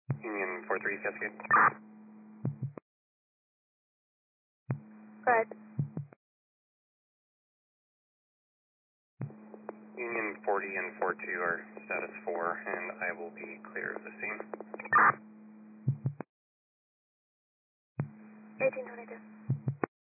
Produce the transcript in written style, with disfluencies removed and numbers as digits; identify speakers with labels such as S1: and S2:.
S1: Union 43, Cascade.
S2: Good.
S1: Union 40 and 42 are status 4, and I will be clear of the scene.